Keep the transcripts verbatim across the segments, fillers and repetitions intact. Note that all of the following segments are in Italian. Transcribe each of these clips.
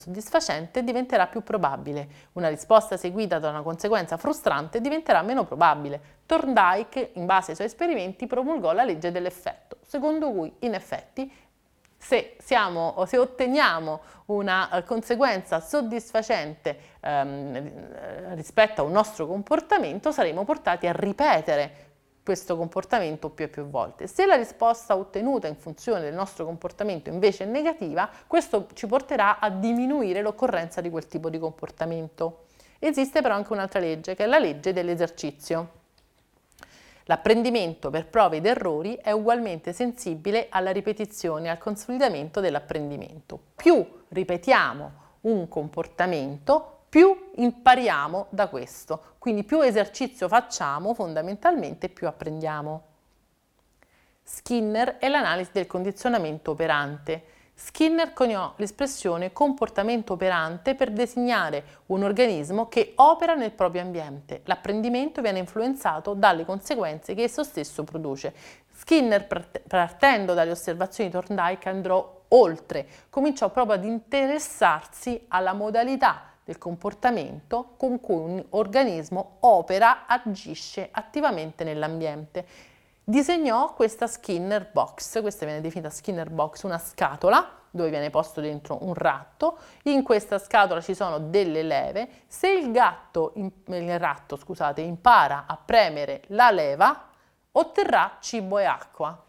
soddisfacente diventerà più probabile. Una risposta seguita da una conseguenza frustrante diventerà meno probabile. Thorndike, in base ai suoi esperimenti, promulgò la legge dell'effetto, secondo cui, in effetti, se, siamo, o se otteniamo una uh, conseguenza soddisfacente um, rispetto a un nostro comportamento, saremo portati a ripetere questo comportamento più e più volte. Se la risposta ottenuta in funzione del nostro comportamento invece è negativa, questo ci porterà a diminuire l'occorrenza di quel tipo di comportamento. Esiste però anche un'altra legge, che è la legge dell'esercizio. L'apprendimento per prove ed errori è ugualmente sensibile alla ripetizione e al consolidamento dell'apprendimento. Più ripetiamo un comportamento, più impariamo da questo. Quindi più esercizio facciamo, fondamentalmente più apprendiamo. Skinner e l'analisi del condizionamento operante. Skinner coniò l'espressione comportamento operante per designare un organismo che opera nel proprio ambiente. L'apprendimento viene influenzato dalle conseguenze che esso stesso produce. Skinner, partendo dalle osservazioni di Thorndike, andò oltre, cominciò proprio ad interessarsi alla modalità del comportamento con cui un organismo opera, agisce attivamente nell'ambiente. Disegnò questa Skinner box, questa viene definita Skinner box, una scatola dove viene posto dentro un ratto. In questa scatola ci sono delle leve. Se il gatto, il ratto, scusate, impara a premere la leva, otterrà cibo e acqua.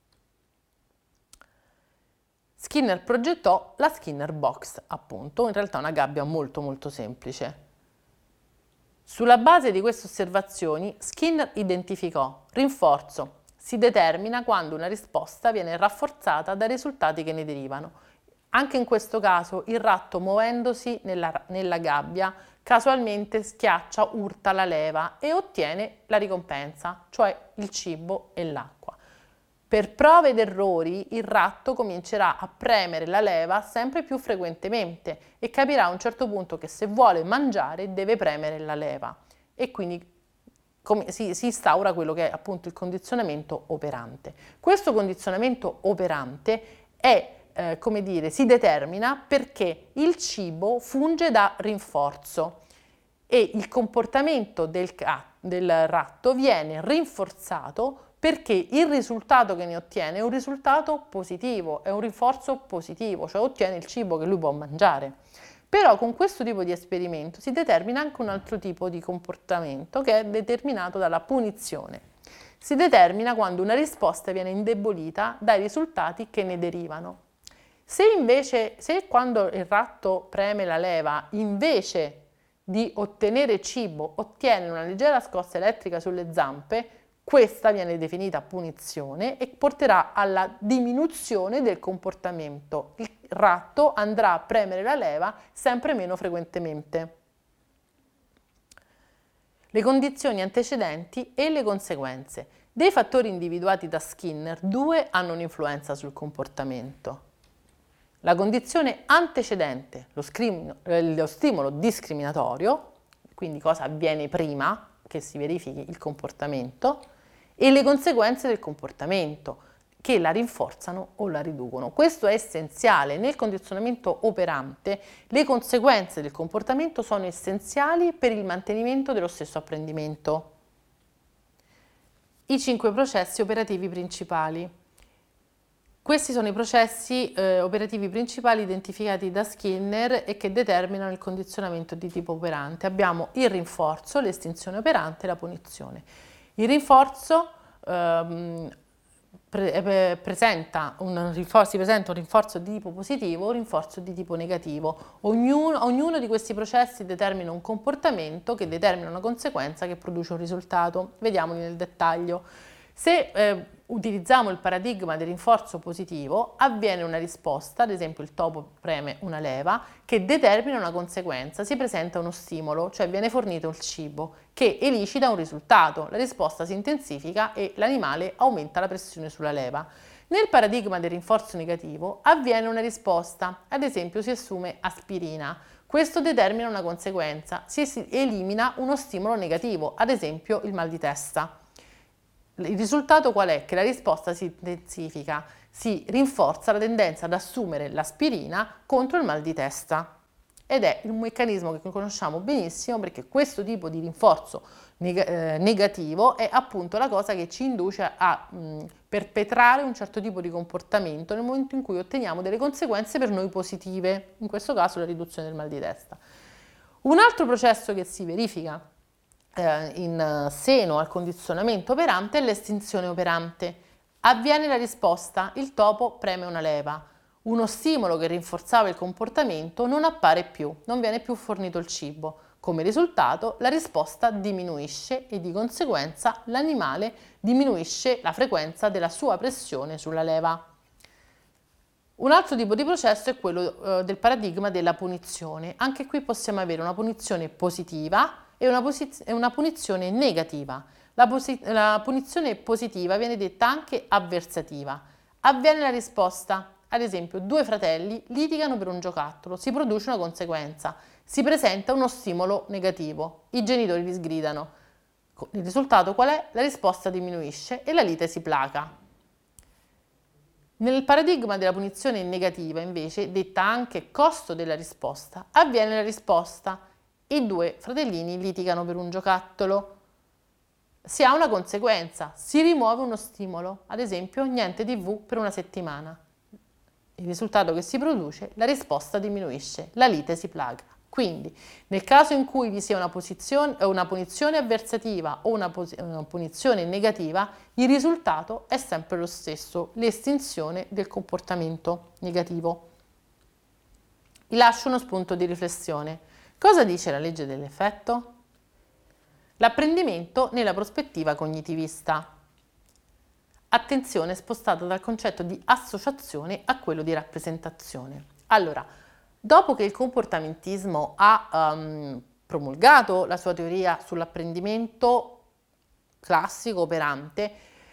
Skinner progettò la Skinner box, appunto, in realtà una gabbia molto molto semplice. Sulla base di queste osservazioni, Skinner identificò: rinforzo si determina quando una risposta viene rafforzata dai risultati che ne derivano. Anche in questo caso il ratto, muovendosi nella, nella gabbia, casualmente schiaccia, urta la leva e ottiene la ricompensa, cioè il cibo e l'acqua. Per prove ed errori il ratto comincerà a premere la leva sempre più frequentemente e capirà a un certo punto che se vuole mangiare deve premere la leva e quindi si, si instaura quello che è appunto il condizionamento operante. Questo condizionamento operante è, eh, come dire, si determina perché il cibo funge da rinforzo e il comportamento del, del ratto viene rinforzato perché il risultato che ne ottiene è un risultato positivo, è un rinforzo positivo, cioè ottiene il cibo che lui può mangiare. Però con questo tipo di esperimento si determina anche un altro tipo di comportamento che è determinato dalla punizione. Si determina quando una risposta viene indebolita dai risultati che ne derivano. Se invece, se quando il ratto preme la leva, invece di ottenere cibo, ottiene una leggera scossa elettrica sulle zampe, questa viene definita punizione e porterà alla diminuzione del comportamento. Il ratto andrà a premere la leva sempre meno frequentemente. Le condizioni antecedenti e le conseguenze. Dei fattori individuati da Skinner, due hanno un'influenza sul comportamento. La condizione antecedente, lo, lo stimolo discriminatorio, quindi cosa avviene prima che si verifichi il comportamento, e le conseguenze del comportamento che la rinforzano o la riducono. Questo è essenziale. Nel condizionamento operante le conseguenze del comportamento sono essenziali per il mantenimento dello stesso apprendimento. I cinque processi operativi principali. Questi sono i processi eh, operativi principali identificati da Skinner e che determinano il condizionamento di tipo operante. Abbiamo il rinforzo, l'estinzione operante e la punizione. Il rinforzo ehm, pre presenta un rinforzo, si presenta un rinforzo di tipo positivo o un rinforzo di tipo negativo. Ognuno, ognuno di questi processi determina un comportamento che determina una conseguenza che produce un risultato. Vediamoli nel dettaglio. Se eh, utilizziamo il paradigma del rinforzo positivo, avviene una risposta, ad esempio il topo preme una leva, che determina una conseguenza, si presenta uno stimolo, cioè viene fornito il cibo, che elicita un risultato, la risposta si intensifica e l'animale aumenta la pressione sulla leva. Nel paradigma del rinforzo negativo avviene una risposta, ad esempio si assume aspirina, questo determina una conseguenza, si elimina uno stimolo negativo, ad esempio il mal di testa. Il risultato qual è? Che la risposta si intensifica, si rinforza la tendenza ad assumere l'aspirina contro il mal di testa. ed è un meccanismo che conosciamo benissimo, perché questo tipo di rinforzo neg- eh, negativo è appunto la cosa che ci induce a mh, perpetrare un certo tipo di comportamento nel momento in cui otteniamo delle conseguenze per noi positive, in questo caso la riduzione del mal di testa. Un altro processo che si verifica eh, in seno al condizionamento operante è l'estinzione operante. Avviene la risposta, il topo preme una leva. Uno stimolo che rinforzava il comportamento non appare più, non viene più fornito il cibo. Come risultato, la risposta diminuisce e di conseguenza l'animale diminuisce la frequenza della sua pressione sulla leva. Un altro tipo di processo è quello eh, del paradigma della punizione. Anche qui possiamo avere una punizione positiva e una, e una punizione negativa. La, la punizione positiva viene detta anche avversativa. Avviene la risposta. Ad esempio, due fratelli litigano per un giocattolo, si produce una conseguenza, si presenta uno stimolo negativo, i genitori li sgridano. Il risultato qual è? La risposta diminuisce e la lite si placa. Nel paradigma della punizione negativa, invece, detta anche costo della risposta, avviene la risposta. I due fratellini litigano per un giocattolo. Si ha una conseguenza, si rimuove uno stimolo, ad esempio niente tivù per una settimana. Il risultato che si produce, la risposta diminuisce, la lite si placa. Quindi, nel caso in cui vi sia una, posizione, una punizione avversativa o una, una punizione negativa, il risultato è sempre lo stesso, l'estinzione del comportamento negativo. Vi lascio uno spunto di riflessione. Cosa dice la legge dell'effetto? L'apprendimento nella prospettiva cognitivista. Attenzione spostata dal concetto di associazione a quello di rappresentazione. Allora, dopo che il comportamentismo ha um, promulgato la sua teoria sull'apprendimento classico operante,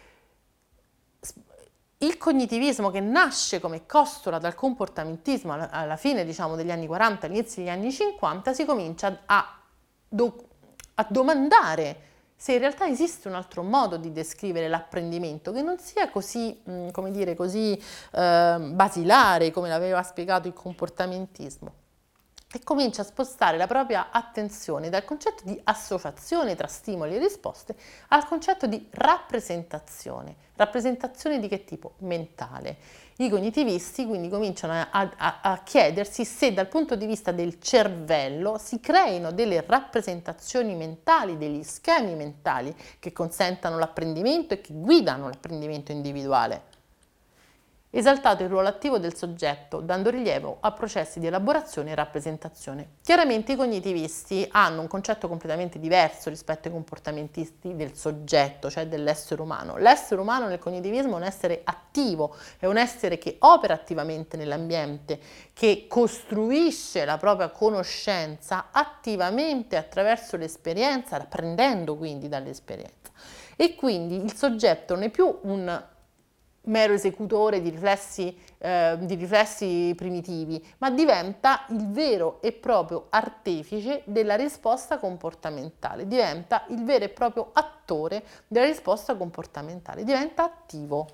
il cognitivismo, che nasce come costola dal comportamentismo alla, alla fine, diciamo, degli anni quaranta, all'inizio degli anni cinquanta, si comincia a, do, a domandare se in realtà esiste un altro modo di descrivere l'apprendimento che non sia così, mh, come dire, così eh, basilare come l'aveva spiegato il comportamentismo, e comincia a spostare la propria attenzione dal concetto di associazione tra stimoli e risposte al concetto di rappresentazione. Rappresentazione di che tipo? Mentale. I cognitivisti quindi cominciano a, a, a chiedersi se dal punto di vista del cervello si creino delle rappresentazioni mentali, degli schemi mentali che consentano l'apprendimento e che guidano l'apprendimento individuale. Esaltato il ruolo attivo del soggetto, dando rilievo a processi di elaborazione e rappresentazione. Chiaramente i cognitivisti hanno un concetto completamente diverso rispetto ai comportamentisti del soggetto, cioè dell'essere umano. L'essere umano nel cognitivismo è un essere attivo, è un essere che opera attivamente nell'ambiente, che costruisce la propria conoscenza attivamente attraverso l'esperienza, apprendendo quindi dall'esperienza. E quindi il soggetto non è più un mero esecutore di riflessi, eh, di riflessi primitivi, ma diventa il vero e proprio artefice della risposta comportamentale, diventa il vero e proprio attore della risposta comportamentale, diventa attivo.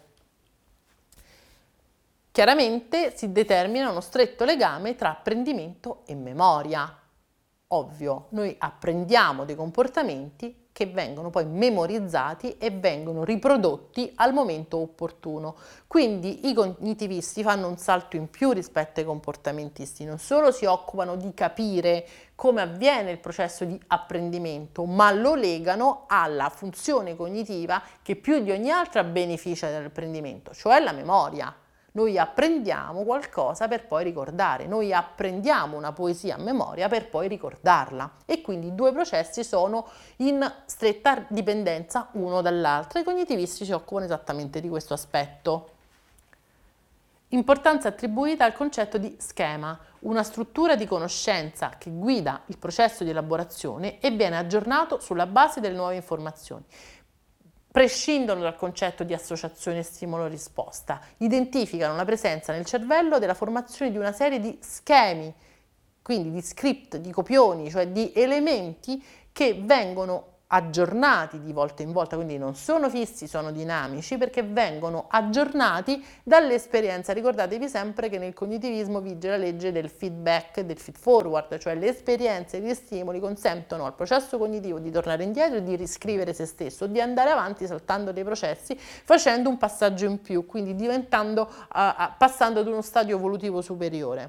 Chiaramente si determina uno stretto legame tra apprendimento e memoria. Ovvio, noi apprendiamo dei comportamenti che vengono poi memorizzati e vengono riprodotti al momento opportuno. Quindi i cognitivisti fanno un salto in più rispetto ai comportamentisti, non solo si occupano di capire come avviene il processo di apprendimento, ma lo legano alla funzione cognitiva che più di ogni altra beneficia dall'apprendimento, cioè la memoria. Noi apprendiamo qualcosa per poi ricordare, noi apprendiamo una poesia a memoria per poi ricordarla, e quindi i due processi sono in stretta dipendenza uno dall'altro. I cognitivisti si occupano esattamente di questo aspetto. Importanza attribuita al concetto di schema, una struttura di conoscenza che guida il processo di elaborazione e viene aggiornato sulla base delle nuove informazioni. Prescindono dal concetto di associazione stimolo-risposta, identificano la presenza nel cervello della formazione di una serie di schemi, quindi di script, di copioni, cioè di elementi che vengono aggiornati di volta in volta, quindi non sono fissi, sono dinamici perché vengono aggiornati dall'esperienza. Ricordatevi sempre che nel cognitivismo vige la legge del feedback, del feed forward, cioè le esperienze e gli stimoli consentono al processo cognitivo di tornare indietro e di riscrivere se stesso, di andare avanti saltando dei processi, facendo un passaggio in più, quindi diventando, uh, passando ad uno stadio evolutivo superiore.